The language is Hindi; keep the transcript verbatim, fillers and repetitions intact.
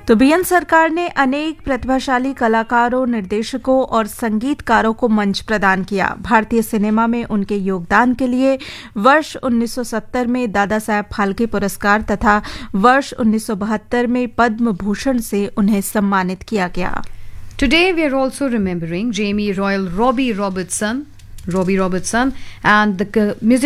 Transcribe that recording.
तो बीएन सरकार ने अनेक प्रतिभाशाली कलाकारों, निर्देशकों और संगीतकारों को मंच प्रदान किया। भारतीय सिनेमा में उनके योगदान के लिए वर्ष उन्नीस सौ सत्तर में दादा साहेब फाल्के पुरस्कार तथा वर्ष उन्नीस सौ बहत्तर में पद्म भूषण से उन्हें सम्मानित किया गया। Today we are also remembering Jamie Royal Robbie Robertson, Robbie Robertson and the music